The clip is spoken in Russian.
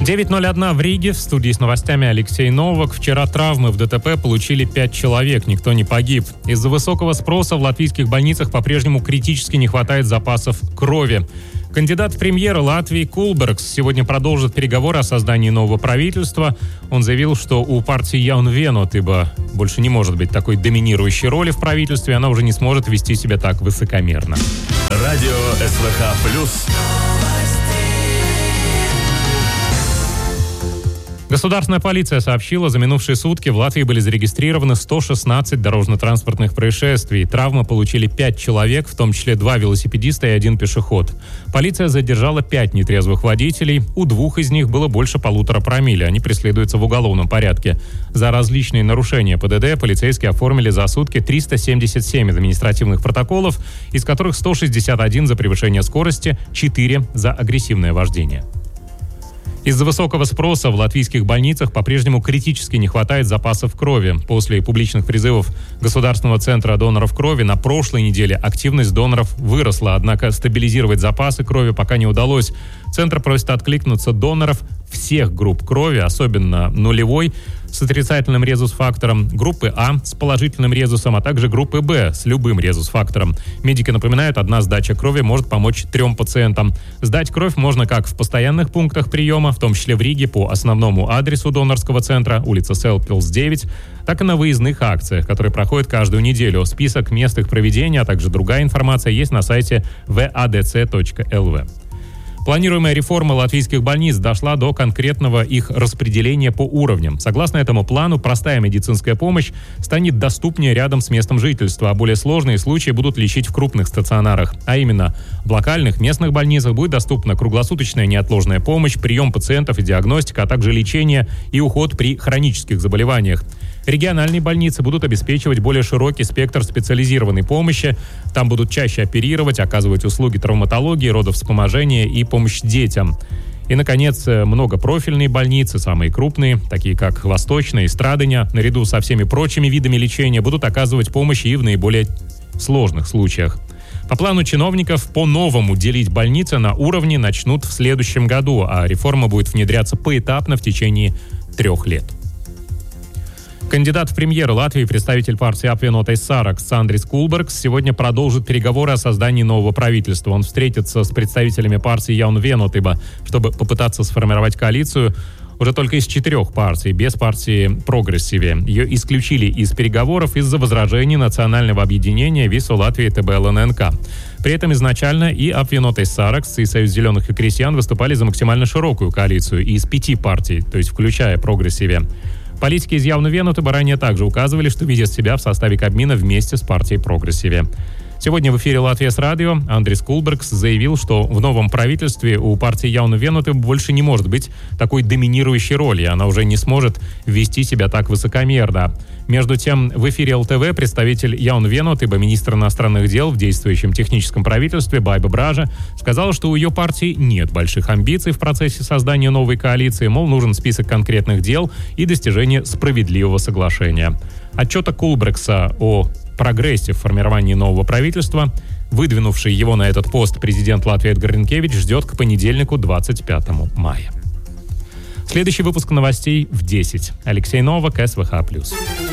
9:01 в Риге. В студии с новостями Алексей Новак. Вчера травмы в ДТП получили 5 человек. Никто не погиб. Из-за высокого спроса в латвийских больницах по-прежнему критически не хватает запасов крови. Кандидат в премьеры Латвии Кулбергс сегодня продолжит переговоры о создании нового правительства. Он заявил, что у партии Jaunvienotība больше не может быть такой доминирующей роли в правительстве. Она уже не сможет вести себя так высокомерно. Радио СВХ+. Государственная полиция сообщила, за минувшие сутки в Латвии были зарегистрированы 116 дорожно-транспортных происшествий. Травмы получили 5 человек, в том числе 2 велосипедиста и 1 пешеход. Полиция задержала 5 нетрезвых водителей. У 2 из них было больше 1,5 промилле. Они преследуются в уголовном порядке. За различные нарушения ПДД полицейские оформили за сутки 377 административных протоколов, из которых 161 за превышение скорости, 4 за агрессивное вождение. Из-за высокого спроса в латвийских больницах по-прежнему критически не хватает запасов крови. После публичных призывов Государственного центра доноров крови на прошлой неделе активность доноров выросла, однако стабилизировать запасы крови пока не удалось. Центр просит откликнуться доноров всех групп крови, особенно нулевой, с отрицательным резус-фактором, группы А с положительным резусом, а также группы Б с любым резус-фактором. Медики напоминают, одна сдача крови может помочь 3 пациентам. Сдать кровь можно как в постоянных пунктах приема, в том числе в Риге по основному адресу донорского центра, улица Селпилс, 9, так и на выездных акциях, которые проходят каждую неделю. Список мест их проведения, а также другая информация есть на сайте vadc.lv. Планируемая реформа латвийских больниц дошла до конкретного их распределения по уровням. Согласно этому плану, простая медицинская помощь станет доступнее рядом с местом жительства, а более сложные случаи будут лечить в крупных стационарах. А именно, в локальных местных больницах будет доступна круглосуточная неотложная помощь, прием пациентов и диагностика, а также лечение и уход при хронических заболеваниях. Региональные больницы будут обеспечивать более широкий спектр специализированной помощи. Там будут чаще оперировать, оказывать услуги травматологии, родовспоможения и помощь детям. И, наконец, многопрофильные больницы, самые крупные, такие как Восточная и Страдыня, наряду со всеми прочими видами лечения, будут оказывать помощь и в наиболее сложных случаях. По плану чиновников, по-новому делить больницы на уровни начнут в следующем году, а реформа будет внедряться поэтапно в течение 3 лет. Кандидат в премьеры Латвии, представитель партии Apvienotais Saraksts Andris Kulbergs сегодня продолжит переговоры о создании нового правительства. Он встретится с представителями партии Jaunvienotība, чтобы попытаться сформировать коалицию уже только из 4 партий, без партии Progressive. Ее исключили из переговоров из-за возражений национального объединения Visu Latviju TB-LNK. При этом изначально и Apvienotais Saraksts, и Союз зеленых и крестьян выступали за максимально широкую коалицию из 5 партий, то есть включая Progressive. Политики из Jaunvienotība ранее также указывали, что видят себя в составе Кабмина вместе с партией Progressive. Сегодня в эфире «Латвия с радио» Андрис Кулбергс заявил, что в новом правительстве у партии Jaunvienotība больше не может быть такой доминирующей роли, она уже не сможет вести себя так высокомерно. Между тем, в эфире ЛТВ представитель Jaunvienotība, министр иностранных дел в действующем техническом правительстве Байба Бража, сказал, что у ее партии нет больших амбиций в процессе создания новой коалиции, мол, нужен список конкретных дел и достижение справедливого соглашения. Отчета Кулбергса о прогрессе в формировании нового правительства, выдвинувший его на этот пост президент Латвии Эдгар Ринкевич, ждет к понедельнику, 25 мая. Следующий выпуск новостей в 10. Алексей Новак, СВХ+.